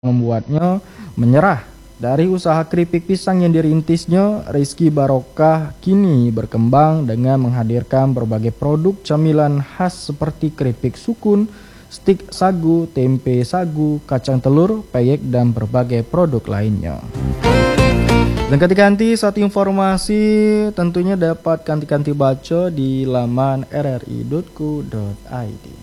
membuatnya menyerah dari usaha keripik pisang yang dirintisnya. Rizky Barokah kini berkembang dengan menghadirkan berbagai produk camilan khas seperti keripik sukun, stik sagu, tempe sagu, kacang telur, peyek, dan berbagai produk lainnya. Dan kanti-kanti satu informasi tentunya dapat kanti-kanti baca di laman rri.co.id.